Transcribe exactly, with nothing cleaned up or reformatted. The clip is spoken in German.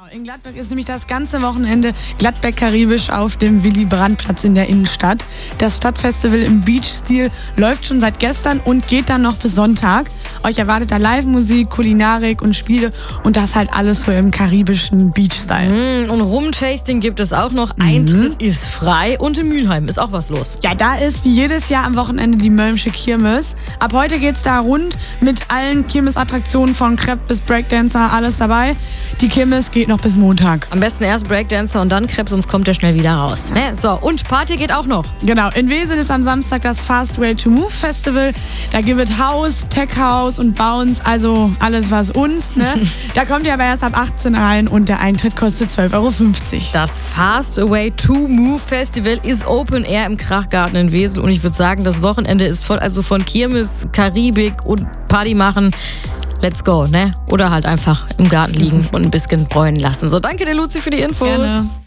In Gladbeck ist nämlich das ganze Wochenende Gladbeck Karibisch auf dem Willy-Brandt-Platz in der Innenstadt. Das Stadtfestival im Beach-Stil läuft schon seit gestern und geht dann noch bis Sonntag. Euch erwartet da Live-Musik, Kulinarik und Spiele und das halt alles so im karibischen Beach-Style. Mm, und Rum-Tasting gibt es auch noch. Mhm. Eintritt ist frei und in Mülheim ist auch was los. Ja, da ist wie jedes Jahr am Wochenende die Mölmsche Kirmes. Ab heute geht's da rund mit allen Kirmesattraktionen von Crepe bis Breakdancer, alles dabei. Die Kirmes geht noch bis Montag. Am besten erst Breakdancer und dann Crepe, sonst kommt er schnell wieder raus. Ne? So, und Party geht auch noch. Genau, in Wesel ist am Samstag das Fast Way to Move Festival. Da gibt es House, Tech House und Bounce, also alles was uns. Ne? Da kommt ihr aber erst ab achtzehn rein und der Eintritt kostet zwölf Euro fünfzig. Das Fast Way to Move Festival ist Open Air im Krachgarten in Wesel und ich würde sagen, das Wochenende ist voll, also von Kirmes, Karibik und Party machen. Let's go, ne? Oder halt einfach im Garten liegen und ein bisschen bräunen lassen. So, danke dir, Luzi, für die Infos. Gerne.